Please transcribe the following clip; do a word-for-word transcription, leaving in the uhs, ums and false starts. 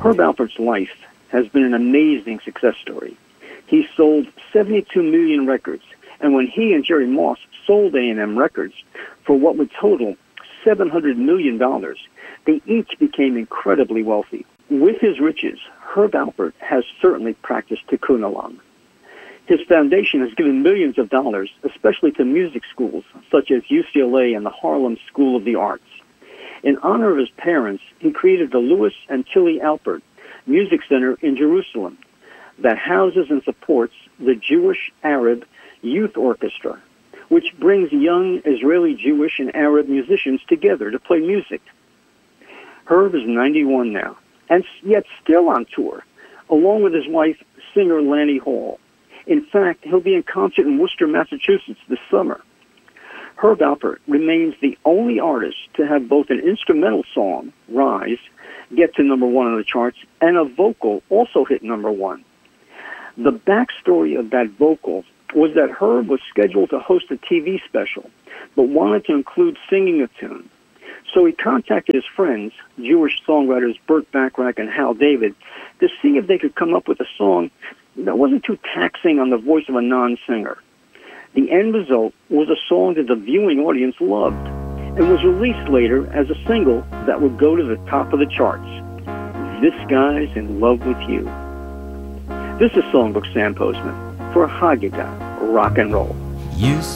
Herb Alpert's life has been an amazing success story. He sold seventy-two million records, and when he and Jerry Moss sold A and M Records for what would total seven hundred million dollars, they each became incredibly wealthy. With his riches, Herb Alpert has certainly practiced tikkun olam. His foundation has given millions of dollars, especially to music schools such as U C L A and the Harlem School of the Arts. In honor of his parents, he created the Louis and Tilly Alpert Music Center in Jerusalem that houses and supports the Jewish Arab Youth Orchestra, which brings young Israeli Jewish and Arab musicians together to play music. Herb is ninety-one now, and yet still on tour, along with his wife, singer Lanny Hall. In fact, he'll be in concert in Worcester, Massachusetts this summer. Herb Alpert remains the only artist to have both an instrumental song, Rise, get to number one on the charts, and a vocal also hit number one. The backstory of that vocal was that Herb was scheduled to host a T V special, but wanted to include singing a tune. So he contacted his friends, Jewish songwriters Burt Bacharach and Hal David, to see if they could come up with a song that wasn't too taxing on the voice of a non-singer. The end result was a song that the viewing audience loved and was released later as a single that would go to the top of the charts. This Guy's in Love with You. This is Songbook Sam Postman for Haggadah Rock and Roll. You